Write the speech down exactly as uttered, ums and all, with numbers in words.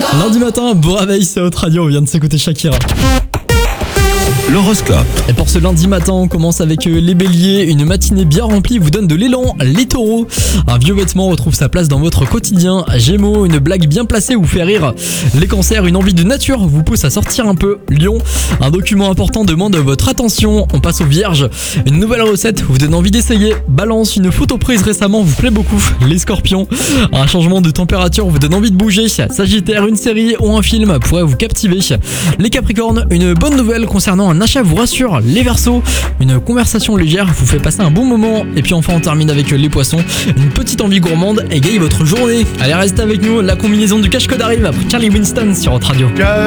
Lundi matin, beau réveil, c'est Haute Radio, on vient de s'écouter Shakira. L'horoscope. Et pour ce lundi matin, on commence avec euh, les béliers. Une matinée bien remplie vous donne de l'élan. Les taureaux, un vieux vêtement retrouve sa place dans votre quotidien. Gémeaux, une blague bien placée vous fait rire. Les cancers, une envie de nature vous pousse à sortir un peu. Lion, un document important demande votre attention. On passe aux vierges. Une nouvelle recette vous donne envie d'essayer. Balance, une photo prise récemment vous plaît beaucoup. Les scorpions, un changement de température vous donne envie de bouger. Sagittaire, une série ou un film pourrait vous captiver. Les capricornes, une bonne nouvelle concernant un achat vous rassure. Les Verseaux, une conversation légère vous fait passer un bon moment. Et puis enfin on termine avec les poissons, une petite envie gourmande égaye votre journée. Allez, restez avec nous, la combinaison du cache-code arrive après Charlie Winston sur Haute Radio.